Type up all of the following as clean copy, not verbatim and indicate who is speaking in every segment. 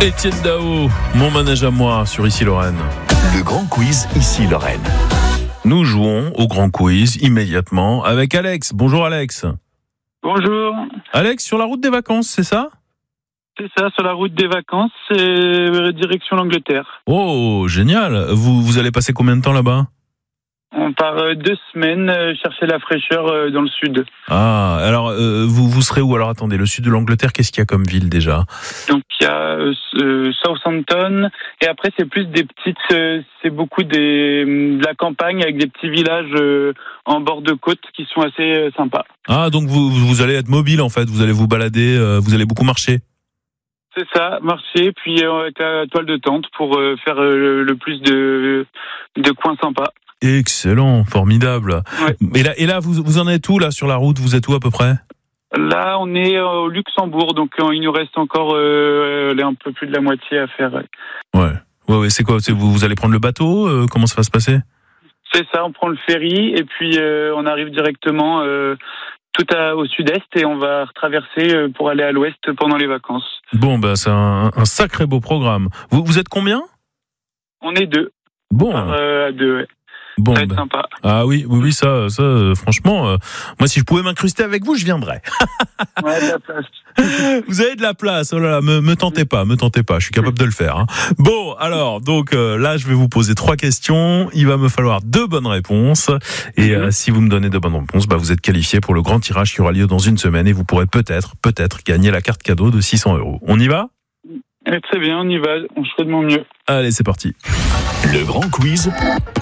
Speaker 1: Étienne Dao, mon manège à moi sur Ici Lorraine.
Speaker 2: Le grand quiz Ici Lorraine.
Speaker 1: Nous jouons au grand quiz immédiatement avec Alex. Bonjour Alex.
Speaker 3: Bonjour.
Speaker 1: Alex, sur la route des vacances, c'est ça ?
Speaker 3: C'est ça, sur la route des vacances, c'est direction l'Angleterre.
Speaker 1: Oh, génial. Vous allez passer combien de temps là-bas ?
Speaker 3: On part 2 semaines chercher la fraîcheur dans le sud.
Speaker 1: Ah, alors vous serez où ? Alors attendez, le sud de l'Angleterre, qu'est-ce qu'il y a comme ville déjà ?
Speaker 3: Donc il y a Southampton, et après c'est plus des petites, c'est beaucoup de la campagne avec des petits villages en bord de côte qui sont assez sympas.
Speaker 1: Ah, donc vous allez être mobile en fait, vous allez vous balader, vous allez beaucoup marcher ?
Speaker 3: C'est ça, marcher, puis avec la toile de tente pour faire le plus de coins sympas.
Speaker 1: Excellent, formidable. Ouais. Et là, vous en êtes où là sur la route ? Vous êtes où à peu près ?
Speaker 3: Là, on est au Luxembourg, donc il nous reste encore un peu plus de la moitié à faire.
Speaker 1: Ouais. C'est quoi ? Vous allez prendre le bateau ? Comment ça va se passer ?
Speaker 3: C'est ça, on prend le ferry et puis on arrive directement au sud-est et on va traverser pour aller à l'ouest pendant les vacances.
Speaker 1: Bon, c'est un sacré beau programme. Vous êtes combien ?
Speaker 3: On est 2.
Speaker 1: Bon.
Speaker 3: À 2, ouais.
Speaker 1: Bon,
Speaker 3: ça va être sympa.
Speaker 1: Ah oui, ça, franchement, moi si je pouvais m'incruster avec vous, je viendrais.
Speaker 3: Ouais, de la place.
Speaker 1: Vous avez de la place, oh là là, me tentez pas, je suis capable de le faire. Hein. Bon, alors, donc là, je vais vous poser 3 questions, il va me falloir 2 bonnes réponses, et si vous me donnez 2 bonnes réponses, vous êtes qualifié pour le grand tirage qui aura lieu dans une semaine, et vous pourrez peut-être gagner la carte cadeau de 600 €. On y va ?
Speaker 3: Très bien, on y va, on ferait de mon mieux.
Speaker 1: Allez, c'est parti.
Speaker 2: Le grand quiz.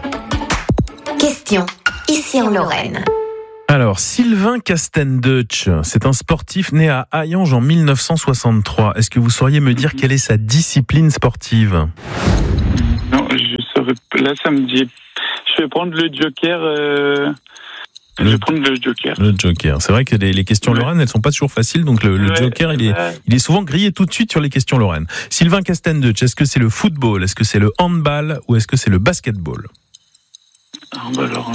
Speaker 4: Question, ici en Lorraine.
Speaker 1: Alors, Sylvain Castendeutsch, c'est un sportif né à Hayange en 1963. Est-ce que vous sauriez me dire quelle est sa discipline sportive ?
Speaker 3: Non, je saurais. Là, ça me dit. Je vais prendre le joker. Je vais prendre le joker.
Speaker 1: Le joker. C'est vrai que les questions lorraines, elles sont pas toujours faciles, donc le joker, il est souvent grillé tout de suite sur les questions lorraines. Sylvain Castendeutsch, est-ce que c'est le football, est-ce que c'est le handball ou est-ce que c'est le basketball ?
Speaker 3: Alors,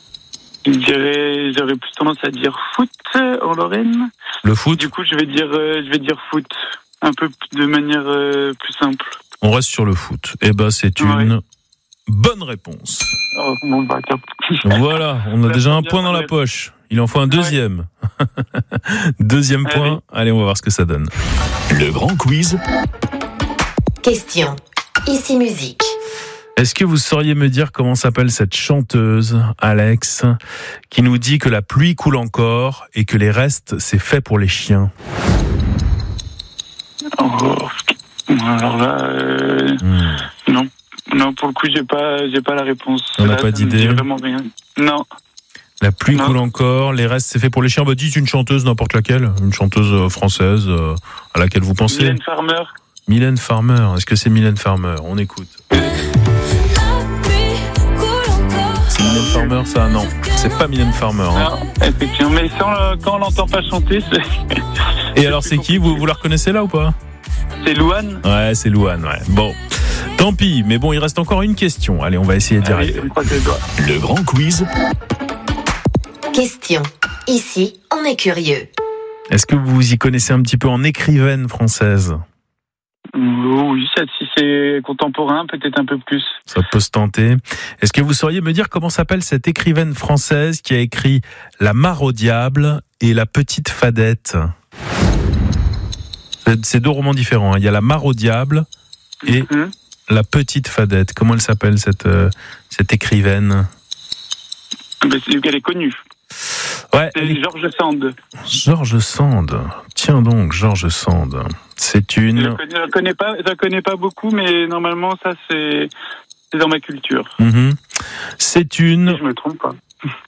Speaker 3: j'aurais plus tendance à dire foot en Lorraine.
Speaker 1: Le foot ?
Speaker 3: Du coup, je vais dire foot, un peu de manière plus simple.
Speaker 1: On reste sur le foot. C'est une bonne réponse.
Speaker 3: Oh, mon bâtard.
Speaker 1: Voilà, on a déjà un point dans la poche. Il en faut un deuxième. Deuxième point. Allez, on va voir ce que ça donne.
Speaker 2: Le grand quiz.
Speaker 4: Question, ici musique.
Speaker 1: Est-ce que vous sauriez me dire comment s'appelle cette chanteuse, Alex, qui nous dit que la pluie coule encore et que les restes, c'est fait pour les chiens ?
Speaker 3: Alors là, non, pour le coup, j'ai pas la réponse.
Speaker 1: On n'a pas d'idée.
Speaker 3: Vraiment rien. Non.
Speaker 1: La pluie coule encore, les restes, c'est fait pour les chiens. Dites une chanteuse, n'importe laquelle, une chanteuse française à laquelle vous pensez.
Speaker 3: Mylène Farmer.
Speaker 1: Mylène Farmer. Est-ce que c'est Mylène Farmer ? On écoute. C'est Mylène Farmer, ça ? Non, c'est pas Mylène Farmer. Hein.
Speaker 3: Non, effectivement. Mais quand on l'entend pas chanter, c'est...
Speaker 1: Et alors, c'est qui ? Vous la reconnaissez là ou pas ?
Speaker 3: C'est Louane ?
Speaker 1: Ouais, c'est Louane, ouais. Bon, tant pis, mais bon, il reste encore une question. Allez, on va essayer d'y arriver.
Speaker 2: Le grand quiz.
Speaker 4: Question, ici, on est curieux.
Speaker 1: Est-ce que vous y connaissez un petit peu en écrivaine française ?
Speaker 3: Oui, si c'est contemporain, peut-être un peu plus.
Speaker 1: Ça peut se tenter. Est-ce que vous sauriez me dire comment s'appelle cette écrivaine française qui a écrit La Mare au diable et La Petite Fadette ? C'est 2 romans différents. Il y a La Mare au diable et La Petite Fadette. Comment elle s'appelle cette écrivaine ?
Speaker 3: Elle est connue.
Speaker 1: Ouais.
Speaker 3: C'est George Sand.
Speaker 1: George Sand. Tiens donc, George Sand. C'est une...
Speaker 3: Je la connais pas beaucoup, mais normalement, ça, c'est dans ma culture.
Speaker 1: C'est une...
Speaker 3: Si je me trompe pas.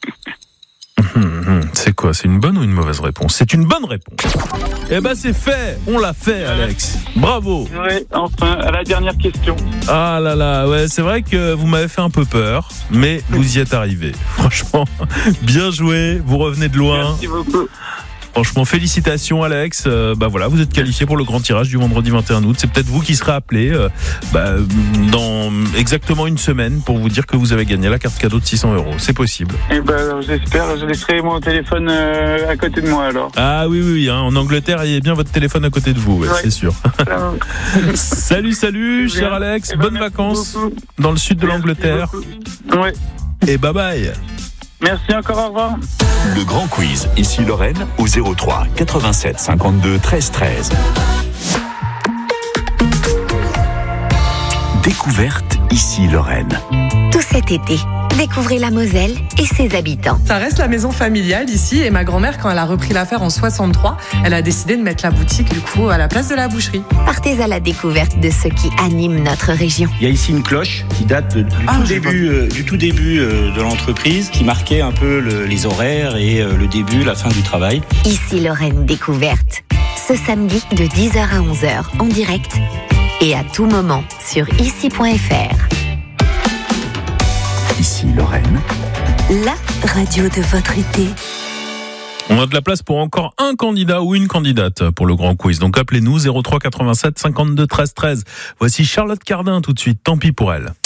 Speaker 1: C'est quoi ? C'est une bonne ou une mauvaise réponse ? C'est une bonne réponse. C'est fait. On l'a fait, Alex. Bravo.
Speaker 3: Ouais, enfin, à la dernière question.
Speaker 1: Ah là là, ouais, c'est vrai que vous m'avez fait un peu peur, mais vous y êtes arrivé. Franchement, bien joué. Vous revenez de loin.
Speaker 3: Merci beaucoup.
Speaker 1: Franchement, félicitations Alex. Voilà, vous êtes qualifié pour le grand tirage du vendredi 21 août. C'est peut-être vous qui serez appelé dans exactement une semaine pour vous dire que vous avez gagné la carte cadeau de 600 €. C'est possible.
Speaker 3: Alors, j'espère. Je laisserai mon téléphone à côté de moi alors.
Speaker 1: Ah oui, hein, en Angleterre, il y a bien votre téléphone à côté de vous, c'est sûr. Salut, cher Alex. Bonnes vacances dans le sud de l'Angleterre.
Speaker 3: Ouais.
Speaker 1: Et bye bye.
Speaker 3: Merci encore, au revoir.
Speaker 2: Le grand quiz, ici Lorraine, au 03 87 52 13 13. Découverte, ici Lorraine.
Speaker 4: Tout cet été, découvrez la Moselle et ses habitants.
Speaker 5: Ça reste la maison familiale ici et ma grand-mère, quand elle a repris l'affaire en 63, elle a décidé de mettre la boutique du coup à la place de la boucherie.
Speaker 4: Partez à la découverte de ce qui anime notre région.
Speaker 6: Il y a ici une cloche qui date du tout début de l'entreprise, qui marquait un peu les horaires et le début, la fin du travail.
Speaker 4: Ici Lorraine découverte. Ce samedi de 10h à 11h en direct et à tout moment sur ici.fr.
Speaker 2: Ici Lorraine.
Speaker 4: La radio de votre été.
Speaker 1: On a de la place pour encore un candidat ou une candidate pour le grand quiz. Donc appelez-nous 03 87 52 13 13. Voici Charlotte Cardin tout de suite. Tant pis pour elle.